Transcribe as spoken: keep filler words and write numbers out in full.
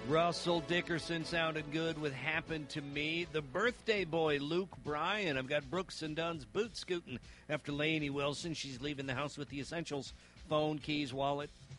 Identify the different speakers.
Speaker 1: Russell Dickerson sounded good with Happened to Me. The birthday boy, Luke Bryan. I've got Brooks and Dunn's boot scooting after Lainey Wilson. She's leaving the house with the essentials: phone, keys, wallet,